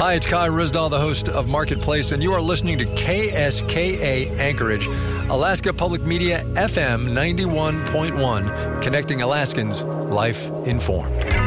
Hi, it's Kai Risdahl, the host of Marketplace, and you are listening to KSKA Anchorage, Alaska Public Media FM 91.1, connecting Alaskans, life informed.